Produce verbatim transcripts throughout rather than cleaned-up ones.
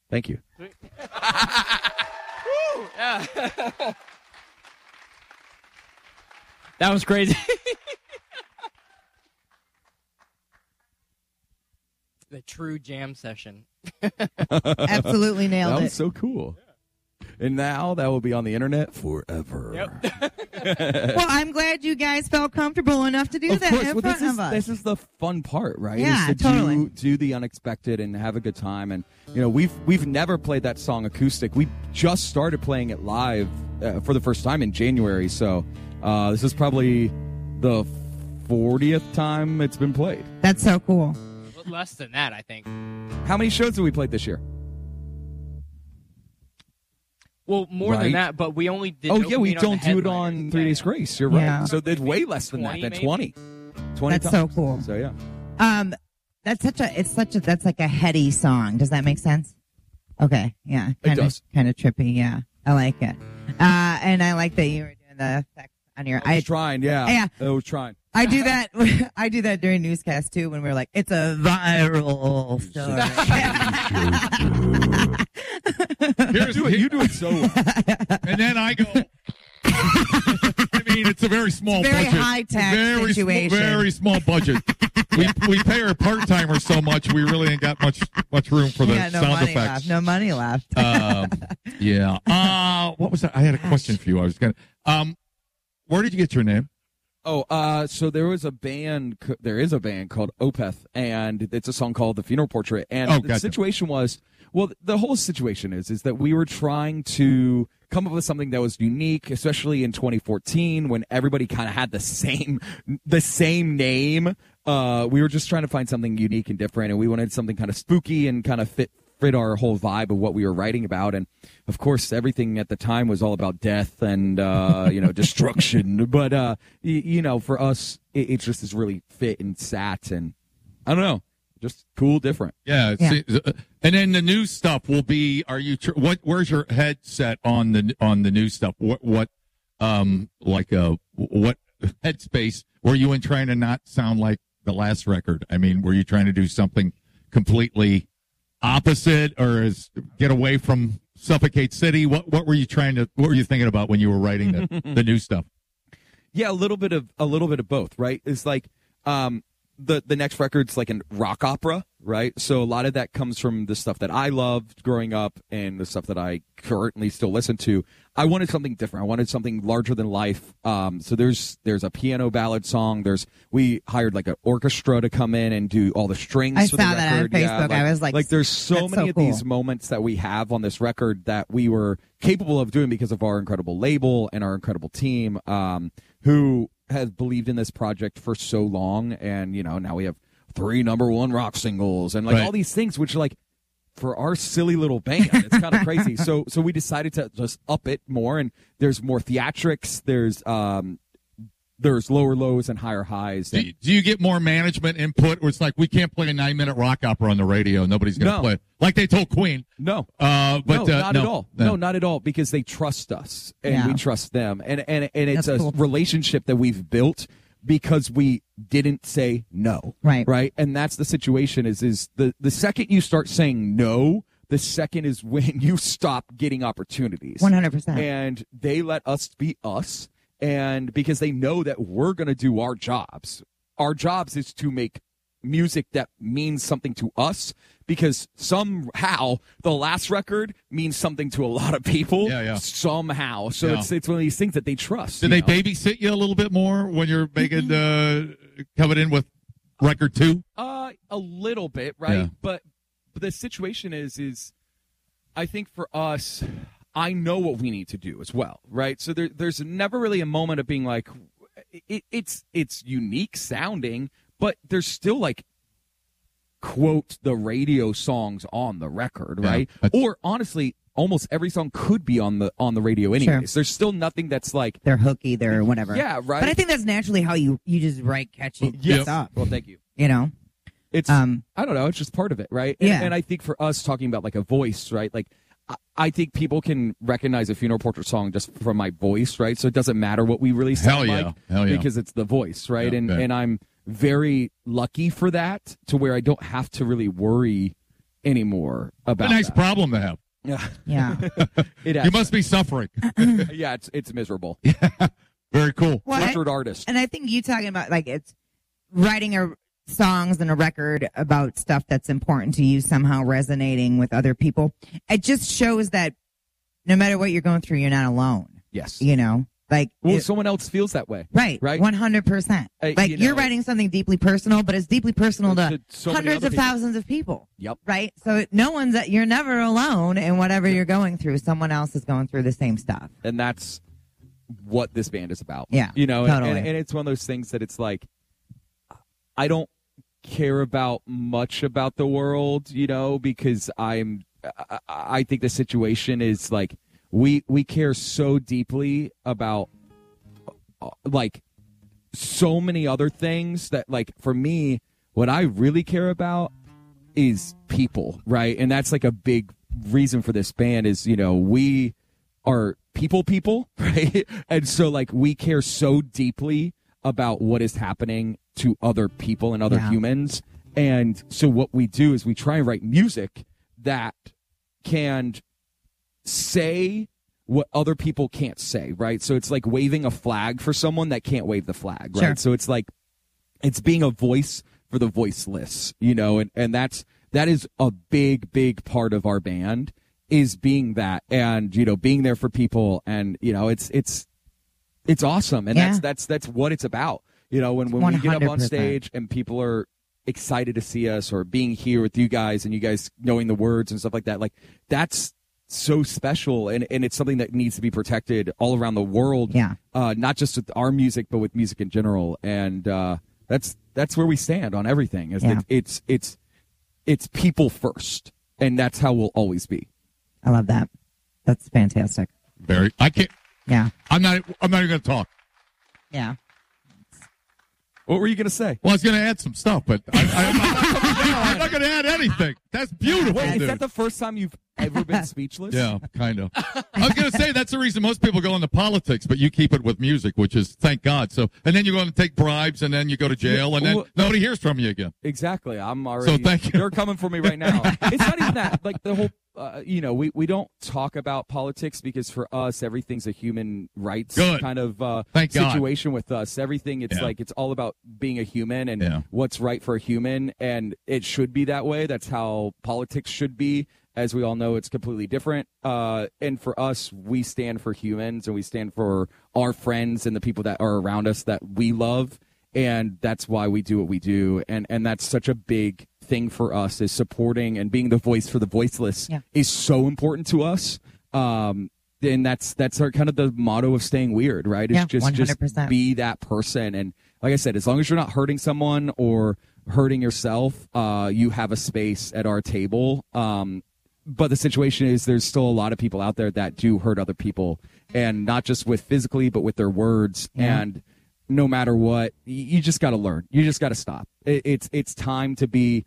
Thank you. Woo, yeah. That was crazy. The true jam session. Absolutely nailed that it. was so cool. And now that will be on the internet forever. Yep. Well, I'm glad you guys felt comfortable enough to do Of that course, in well, front this is of us. this is the fun part, right? Yeah, is to totally. do, do the unexpected and have a good time. And you know, we've we've never played that song acoustic. We just started playing it live uh, for the first time in January. So uh, this is probably the fortieth time it's been played. That's so cool. Less than that, I think. How many shows have we played this year? Well, more Right. than that, but we only did. Oh open yeah, we meet don't the do it headliner. on Three Yeah, Days yeah. Grace. You're Yeah. right. So it's way less than that. twenty, Than maybe? twenty. twenty That's times. so cool. So yeah. Um, that's such a. It's such a. That's like a heady song. Does that make sense? Okay. Yeah. It Kind of. does. Kind of trippy. Yeah. I like it. Uh, and I like that you were doing the effects on your. I I was trying. Yeah. Yeah. I was trying. I do that. I do that during newscast too when we're like, it's a viral story. Here's You do it, you do it so well. and then I go. I mean, it's a very small It's a very budget. high-tech very situation. Sm- very small budget. we we pay our part timers so much, we really ain't got much much room for the yeah, no sound money effects. left. No money left. um, yeah. Uh, what was that? I had a question for you. I was gonna. Um, where did you get your name? Oh, uh, so there was a band, c- there is a band called Opeth, and it's a song called The Funeral Portrait. And Oh, the gotcha. situation was, well, the whole situation is, is that we were trying to come up with something that was unique, especially in twenty fourteen when everybody kind of had the same, the same name. Uh, we were just trying to find something unique and different, and we wanted something kind of spooky and kind of fit fit our whole vibe of what we were writing about. And of course, everything at the time was all about death and, uh, you know, destruction. But, uh, y- you know, for us, it, it just is really fit and sat. And I don't know, just cool, different. Yeah. Yeah. see, uh, and then the new stuff will be. Are you? Tr- what? Where's your headset on the on the new stuff? What? What? Um, like a what headspace were you in trying to not sound like the last record? I mean, were you trying to do something completely opposite, or is get away from Suffocate City? What what were you trying to what were you thinking about when you were writing the, the new stuff? Yeah, a little bit of a little bit of both, right? It's like um the the next record's like a rock opera, right? So a lot of that comes from the stuff that I loved growing up and the stuff that I currently still listen to. I wanted something different. I wanted something larger than life. Um so there's there's a piano ballad song. There's we hired like an orchestra to come in and do all the strings I for saw the that on record. Yeah, Facebook. I was like, like there's so that's many so of these cool. moments that we have on this record that we were capable of doing because of our incredible label and our incredible team, um, who has believed in this project for so long. And, you know, now we have three number one rock singles and like Right. all these things, which like for our silly little band, it's kind of crazy. So, so we decided to just up it more, and there's more theatrics. There's, um, there's lower lows and higher highs. Do And, you, do you get more management input, or it's like we can't play a nine minute rock opera on the radio? Nobody's going to No. play it. Like they told Queen. no, Uh, but no, uh, not no, at all. No. not at all, because they trust us and Yeah. we trust them, and and and it's That's a cool. relationship that we've built because we didn't say no. Right. Right, and that's the situation. Is is the the second you start saying no, the second is when you stop getting opportunities. one hundred percent. And they let us be us, and because they know that we're going to do our jobs. Our jobs is to make music that means something to us, because somehow the last record means something to a lot of people. Yeah, yeah. Somehow. So Yeah. it's it's one of these things that they trust. Did you they know? babysit you a little bit more when you're making uh, coming in with record two? Uh, a little bit, right? Yeah. But but the situation is is I think for us, I know what we need to do as well, right? So there there's never really a moment of being like, it, it's it's unique sounding, but there's still like quote the radio songs on the record, Yeah, right? that's- Or honestly, almost every song could be on the on the radio anyways. There's still nothing that's like, They're hooky. They're whatever. yeah, right. But I think that's naturally how you you just write catchy yes. stuff. Well, thank you. You know. It's Um. I don't know. It's just part of it, right? And, Yeah. and I think for us talking about like a voice, right? Like I, I think people can recognize a Funeral Portrait song just from my voice, right? So it doesn't matter what we really Hell sound yeah. like Hell yeah. because it's the voice, right? Yeah, and okay. and I'm very lucky for that, to where I don't have to really worry anymore A about nice that. problem to have. Yeah, Yeah. it You has. must be suffering. Yeah, it's it's miserable. Very cool. Well, I- Record artist. And I think you talking about like it's writing a songs and a record about stuff that's important to you somehow resonating with other people. It just shows that no matter what you're going through, you're not alone. Yes. You know, like Well, it- someone else feels that way. right, right? one hundred percent. Uh, Like you you're know, writing something deeply personal, but it's deeply personal to, To so many hundreds other of people. thousands of people. Yep. Right. So no one's you're never alone in whatever you're going through. Someone else is going through the same stuff. And that's what this band is about. Yeah, You know, and- totally. and, and it's one of those things that it's like, I don't care about much about the world, you know, because I'm, I, I think the situation is like, we, we care so deeply about uh, like so many other things that like, for me, what I really care about is people, right? And that's like a big reason for this band is, you know, we are people people, right? And so like we care so deeply about what is happening to other people and other Yeah. humans. And so what we do is we try and write music that can say what other people can't say, right? So it's like waving a flag for someone that can't wave the flag, right? Sure. So it's like it's being a voice for the voiceless, you know, and, and that's that is a big, big part of our band is being that and, you know, being there for people and, you know, it's it's it's awesome. And Yeah. that's that's that's what it's about. You know, when, when we get up on one hundred percent. stage and people are excited to see us or being here with you guys and you guys knowing the words and stuff like that, like that's so special and, and it's something that needs to be protected all around the world. Yeah. Uh, not just with our music, but with music in general. And uh, that's that's where we stand on everything. Is Yeah. that it's it's it's people first, and that's how we'll always be. I love that. That's fantastic. Very. I can't. Yeah. I'm not. I'm not even going to talk. Yeah. What were you gonna say? Well, I was going to add some stuff, but I, I, I'm not going to add anything. That's beautiful, Wait, is dude. that the first time you've ever been speechless? Yeah, kind of. I was going to say that's the reason most people go into politics, but you keep it with music, which is thank God. So, and then you go and take bribes, and then you go to jail, and then Well, nobody hears from you again. Exactly. I'm already. So thank you. They're coming for me right now. It's not even that. Like the whole. Uh, you know, we, we don't talk about politics because for us, everything's a human rights Good. kind of uh, Thank God. situation with us. Everything, it's Yeah. like it's all about being a human and Yeah. what's right for a human, and it should be that way. That's how politics should be. As we all know, it's completely different. Uh, and for us, we stand for humans and we stand for our friends and the people that are around us that we love. And that's why we do what we do. And, and that's such a big thing for us is supporting and being the voice for the voiceless Yeah. is so important to us. Um, and that's, that's our kind of the motto of staying weird, right? Is Yeah, just, one hundred just percent. be that person. And like I said, as long as you're not hurting someone or hurting yourself, uh, you have a space at our table. Um, but the situation is there's still a lot of people out there that do hurt other people, and not just with physically, but with their words. Yeah. And no matter what, y- you just got to learn. You just got to stop. It, it's it's time to be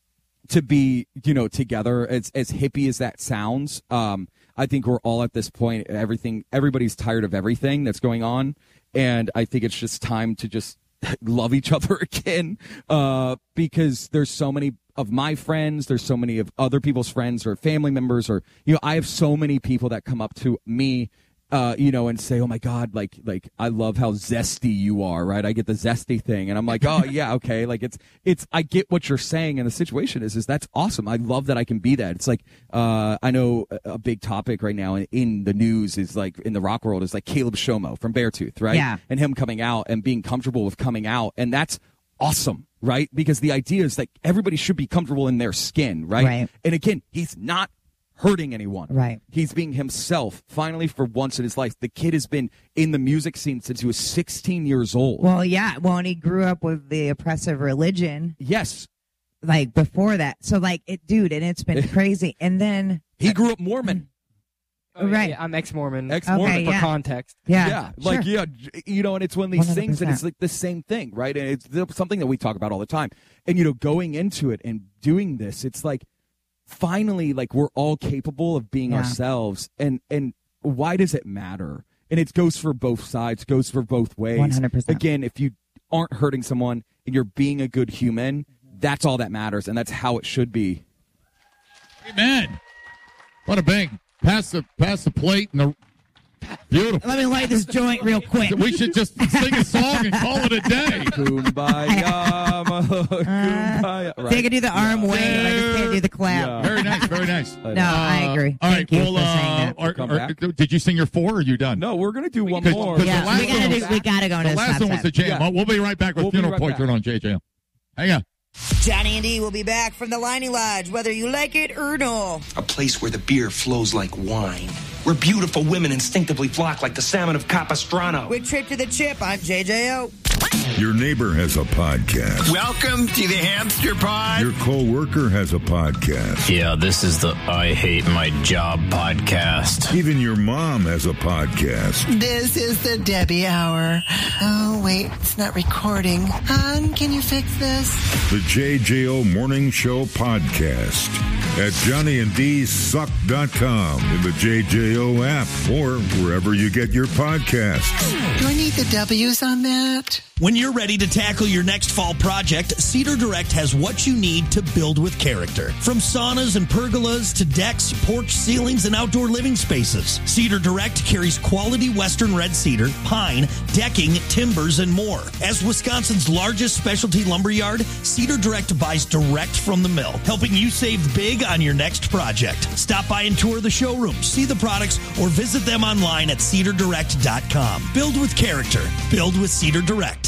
to be you know together. As as hippie as that sounds, um, I think we're all at this point. Everything, everybody's tired of everything that's going on, and I think it's just time to just love each other again. Uh, because there's so many of my friends, there's so many of other people's friends or family members, or you know, I have so many people that come up to me. Uh, you know, and say, "Oh my God, like, like I love how zesty you are." Right? I get the zesty thing, and I'm like, "Oh yeah, okay." Like it's, it's. I get what you're saying, and the situation is, is that's awesome. I love that I can be that. It's like, uh, I know a, a big topic right now in, in the news is like in the rock world is like Caleb Shomo from Beartooth, right? Yeah. And him coming out and being comfortable with coming out, and that's awesome, right? Because the idea is that everybody should be comfortable in their skin, right? Right. And again, he's not hurting anyone. Right. He's being himself, finally, for once in his life. The kid has been in the music scene since he was sixteen years old. Well, yeah. Well, and he grew up with the oppressive religion, yes, like before that. So, like, it, dude, and it's been crazy. And then, he grew up Mormon. Oh, yeah, Right. yeah, I'm ex-Mormon. Ex-Mormon. Okay, for yeah. context. yeah, Yeah, like sure. yeah, j- you know, and it's one of these things, and it's one hundred percent. like the same thing, right? And it's th- something that we talk about all the time. And you know, going into it and doing this, it's like finally, like we're all capable of being Yeah. ourselves. And and why does it matter? And it goes for both sides, goes for both ways. one hundred percent. Again, if you aren't hurting someone and you're being a good human, that's all that matters, and that's how it should be. Amen. What a bang. Pass the pass the plate and the beautiful. Let me light this joint real quick. We should just sing a song and call it a day. Kumbaya, kumbaya. Uh, they can do the arm wave. I just can't do the clap. Yeah. Very nice, very nice. No, I agree. All Thank right, you well, for saying uh, that. are, Come are, back. did you sing your four or are you done? No, we're gonna do one 'Cause- more. 'cause the Yeah, last we one gotta was- do. We gotta go The to last stop one was sign. the jam. Yeah. Well, We'll be right back with We'll be Funeral right Portrait back. on J J L. Hang on. Johnny and Dee will be back from the Liney Lodge, whether you like it or no. A place where the beer flows like wine. Where beautiful women instinctively flock like the salmon of Capistrano. With Trip to the Chip on J J O. Your neighbor has a podcast. Welcome to the Hamster Pod. Your co-worker has a podcast. Yeah, this is the I Hate My Job podcast. Even your mom has a podcast. This is the Debbie Hour. Oh, wait, it's not recording. Hon, can you fix this? The J J O Morning Show podcast at johnny and d suck dot com, in the J J O app, or wherever you get your podcasts. Do I need the W's on that? When you're ready to tackle your next fall project, Cedar Direct has what you need to build with character. From saunas and pergolas to decks, porch ceilings, and outdoor living spaces, Cedar Direct carries quality Western red cedar, pine, decking, timbers, and more. As Wisconsin's largest specialty lumber yard, Cedar Direct buys direct from the mill, helping you save big on your next project. Stop by and tour the showroom, see the products, or visit them online at cedar direct dot com. Build with character. Build with Cedar Direct.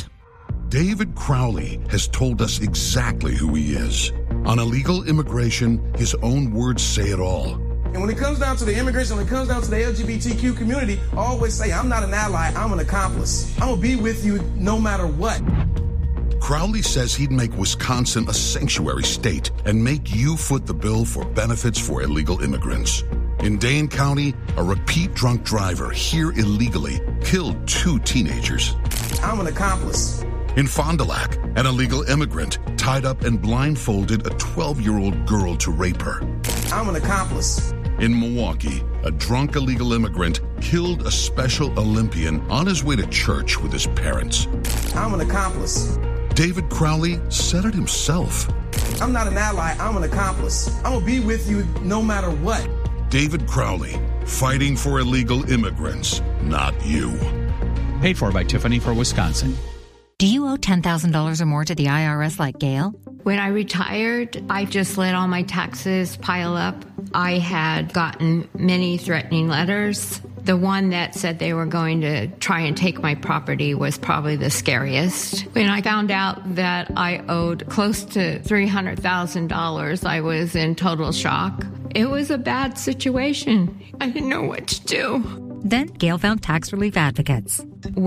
David Crowley has told us exactly who he is. On illegal immigration, his own words say it all. And when it comes down to the immigration, when it comes down to the L G B T Q community, I always say, I'm not an ally, I'm an accomplice. I'm going to be with you no matter what. Crowley says he'd make Wisconsin a sanctuary state and make you foot the bill for benefits for illegal immigrants. In Dane County, a repeat drunk driver here illegally killed two teenagers. I'm an accomplice. In Fond du Lac, an illegal immigrant tied up and blindfolded a twelve-year-old girl to rape her. I'm an accomplice. In Milwaukee, a drunk illegal immigrant killed a Special Olympian on his way to church with his parents. I'm an accomplice. David Crowley said it himself. I'm not an ally, I'm an accomplice. I'm going to be with you no matter what. David Crowley, fighting for illegal immigrants, not you. Paid for by Tiffany for Wisconsin. Do you owe ten thousand dollars or more to the I R S like Gail? When I retired, I just let all my taxes pile up. I had gotten many threatening letters. The one that said they were going to try and take my property was probably the scariest. When I found out that I owed close to three hundred thousand dollars, I was in total shock. It was a bad situation. I didn't know what to do. Then Gail found Tax Relief Advocates.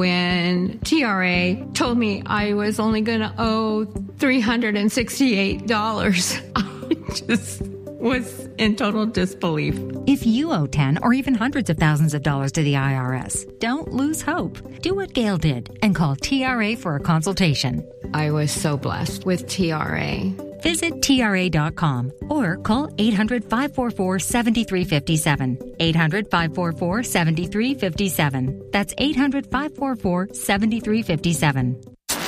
When T R A told me I was only going to owe three hundred sixty-eight dollars, I just was in total disbelief. If you owe ten or even hundreds of thousands of dollars to the I R S, don't lose hope. Do what Gail did and call T R A for a consultation. I was so blessed with T R A. Visit T R A dot com or call eight hundred, five four four, seven three five seven. eight hundred, five four four, seven three five seven. That's eight hundred, five four four, seven three five seven.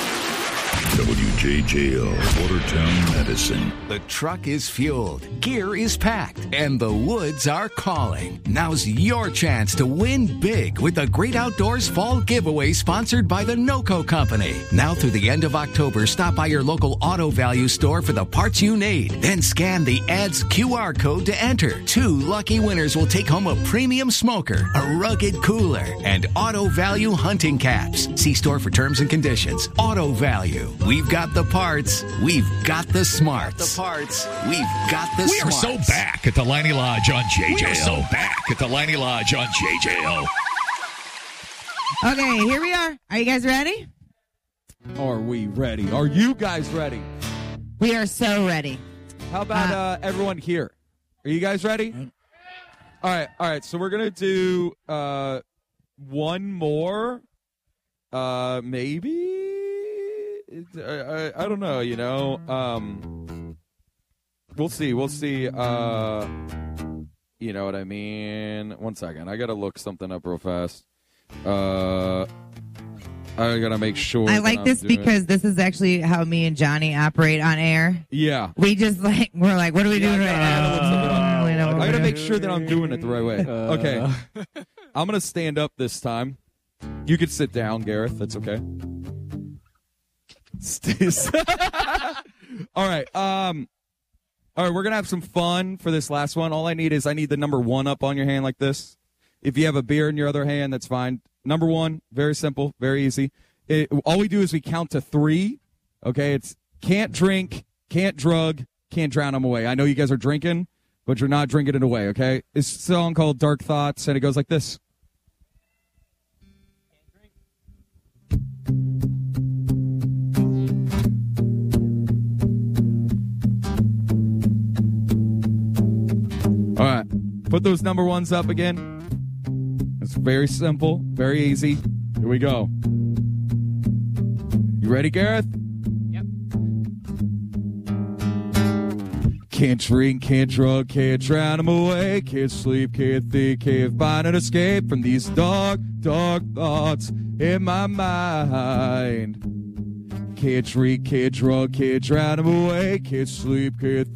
W J J O, Watertown, Medicine. The truck is fueled, gear is packed, and the woods are calling. Now's your chance to win big with the Great Outdoors Fall Giveaway sponsored by the NOCO Company. Now through the end of October, stop by your local Auto Value store for the parts you need. Then scan the ad's Q R code to enter. Two lucky winners will take home a premium smoker, a rugged cooler, and Auto Value hunting caps. See store for terms and conditions. Auto Value. We've got the parts. We've got the smarts. The parts. We've got the We smarts. are so back at the Liney Lodge on J J O. We are so back at the Liney Lodge on J J O. Okay, here we are. Are you guys ready? Are we ready? Are you guys ready? We are so ready. How about uh, uh, everyone here? Are you guys ready? All right, all right. So we're gonna do uh, one more, uh, maybe. I, I, I don't know. You know, um, we'll see. We'll see. Uh, you know what I mean? One second. I gotta look something up real fast. Uh, I gotta make sure. I like this because this is actually how me and Johnny operate on air. Yeah. We just like we're like, what are we Yeah, doing I right gotta look something now? up. I gotta make sure that I'm doing it the right way. Okay. I'm gonna stand up this time. You could sit down, Gareth. That's okay. All right. Um. All right. We're gonna have some fun for this last one. All I need is I need the number one up on your hand like this. If you have a beer in your other hand, that's fine. Number one, very simple, very easy. It, all we do is we count to three. Okay. It's can't drink, can't drug, can't drown them away. I know you guys are drinking, but you're not drinking it away. Okay. It's a song called Dark Thoughts, and it goes like this. All right, put those number ones up again. It's very simple, very easy. Here we go. You ready, Gareth? Yep. Can't drink, can't drug, can't drown them away. Can't sleep, can't think, can't find an escape from these dark, dark thoughts in my mind. Can't drink, can't drug, can't drown them away. Can't sleep, can't